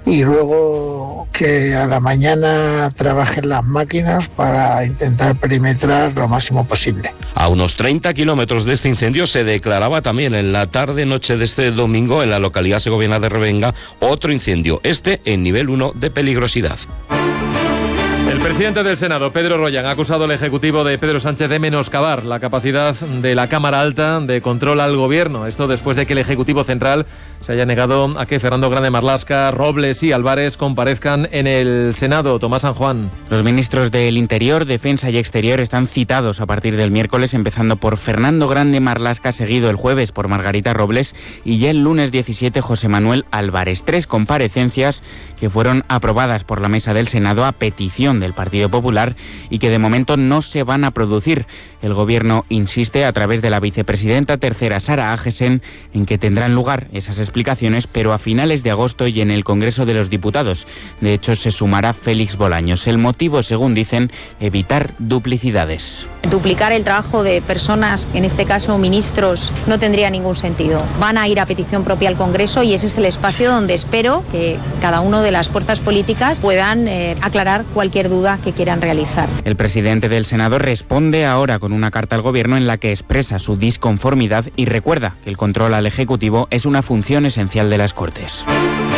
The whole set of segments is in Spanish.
y luego que a la mañana trabajen las máquinas para intentar perimetrar lo máximo posible. A unos 30 kilómetros de este incendio se declaraba también en la tarde-noche de este domingo en la localidad segoviana de Revenga otro incendio, este en nivel 1 de peligrosidad. El presidente del Senado, Pedro Royan, ha acusado al Ejecutivo de Pedro Sánchez de menoscabar la capacidad de la Cámara Alta de control al Gobierno. Esto después de que el Ejecutivo Central se haya negado a que Fernando Grande Marlaska, Robles y Álvarez comparezcan en el Senado. Tomás San Juan. Los ministros del Interior, Defensa y Exterior están citados a partir del miércoles, empezando por Fernando Grande Marlaska, seguido el jueves por Margarita Robles y ya el lunes 17 José Manuel Álvarez. 3 comparecencias que fueron aprobadas por la mesa del Senado a petición del Partido Popular y que de momento no se van a producir. El Gobierno insiste a través de la vicepresidenta tercera, Sara Agesen, en que tendrán lugar esas explicaciones, pero a finales de agosto y en el Congreso de los Diputados. De hecho, se sumará Félix Bolaños. El motivo, según dicen, evitar duplicidades. Duplicar el trabajo de personas, en este caso ministros, no tendría ningún sentido. Van a ir a petición propia al Congreso y ese es el espacio donde espero que cada una de las fuerzas políticas puedan aclarar cualquier duda que quieran realizar. El presidente del Senado responde ahora con una carta al Gobierno en la que expresa su disconformidad y recuerda que el control al Ejecutivo es una función esencial de las Cortes.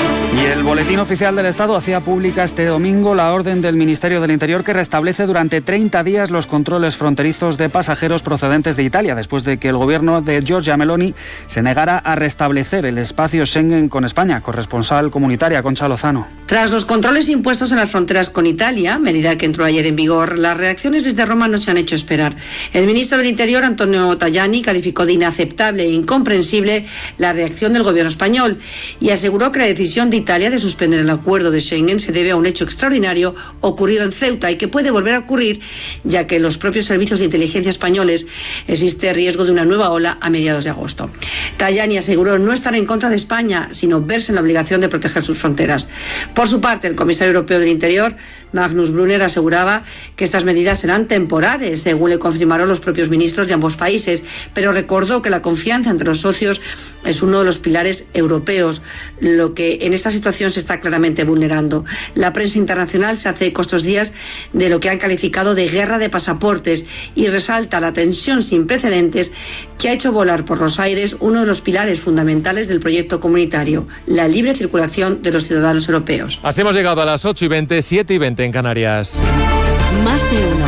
Y el Boletín Oficial del Estado hacía pública este domingo la orden del Ministerio del Interior que restablece durante 30 días los controles fronterizos de pasajeros procedentes de Italia, después de que el gobierno de Giorgia Meloni se negara a restablecer el espacio Schengen con España. Corresponsal comunitaria, Concha Lozano. Tras los controles impuestos en las fronteras con Italia, medida que entró ayer en vigor, las reacciones desde Roma no se han hecho esperar. El ministro del Interior, Antonio Tajani, calificó de inaceptable e incomprensible la reacción del gobierno español y aseguró que la decisión de Italia de suspender el acuerdo de Schengen se debe a un hecho extraordinario ocurrido en Ceuta y que puede volver a ocurrir, ya que en los propios servicios de inteligencia españoles existe riesgo de una nueva ola a mediados de agosto. Tajani aseguró no estar en contra de España, sino verse en la obligación de proteger sus fronteras. Por su parte, el comisario europeo del Interior, Magnus Brunner, aseguraba que estas medidas serán temporales, según le confirmaron los propios ministros de ambos países, pero recordó que la confianza entre los socios es uno de los pilares europeos, lo que en esta situación se está claramente vulnerando. La prensa internacional se hace eco estos días de lo que han calificado de guerra de pasaportes y resalta la tensión sin precedentes que ha hecho volar por los aires uno de los pilares fundamentales del proyecto comunitario, la libre circulación de los ciudadanos europeos. Así hemos llegado a las 8:20, 7:20 en Canarias. Más de uno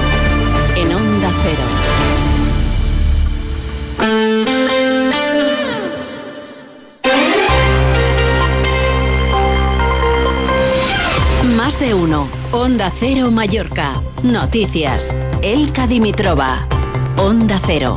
en Onda Cero. Más de uno. Onda Cero Mallorca. Noticias. Elka Dimitrova. Onda Cero.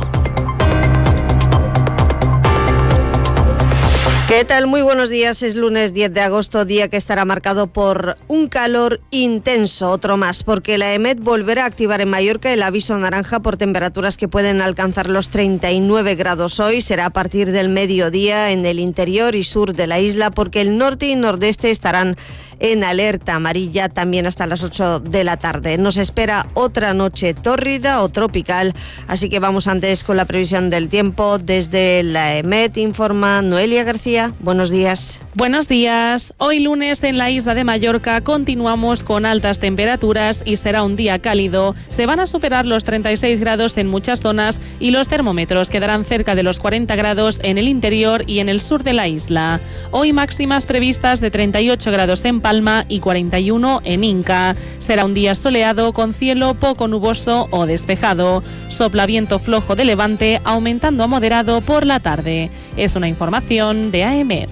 ¿Qué tal? Muy buenos días. Es lunes 10 de agosto, día que estará marcado por un calor intenso, otro más, porque la EMET volverá a activar en Mallorca el aviso naranja por temperaturas que pueden alcanzar los 39 grados hoy. Será a partir del mediodía en el interior y sur de la isla, porque el norte y nordeste estarán en alerta amarilla también hasta las 8 de la tarde. Nos espera otra noche tórrida o tropical, así que vamos antes con la previsión del tiempo. Desde la EMET informa Noelia García. Buenos días. Buenos días. Hoy lunes en la isla de Mallorca continuamos con altas temperaturas y será un día cálido. Se van a superar los 36 grados en muchas zonas y los termómetros quedarán cerca de los 40 grados en el interior y en el sur de la isla. Hoy máximas previstas de 38 grados en Palma y 41 en Inca. Será un día soleado con cielo poco nuboso o despejado. Sopla viento flojo de levante, aumentando a moderado por la tarde. Es una información de AEMET.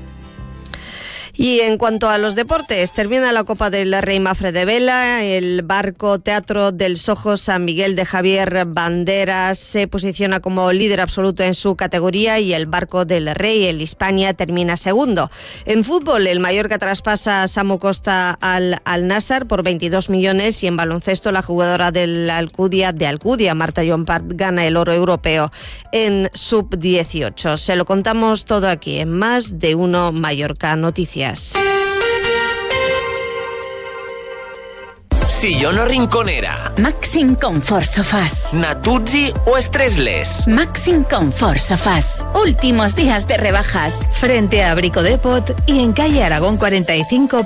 Y en cuanto a los deportes, termina la Copa del Rey Mafre de Vela. El barco Teatro del Sojo San Miguel de Javier Banderas se posiciona como líder absoluto en su categoría y el barco del Rey, el Hispania, termina segundo. En fútbol, el Mallorca traspasa a Samu Costa al Al-Nassr por 22 millones y en baloncesto la jugadora del Alcudia, Marta Llompart, gana el oro europeo en sub-18. Se lo contamos todo aquí en Más de Uno Mallorca Noticias. Sillón o rinconera. Maxim Comfort Sofás. Natuzzi o Stressless. Maxim Comfort Sofás. Últimos días de rebajas. Frente a Brico Depot y en calle Aragón 45.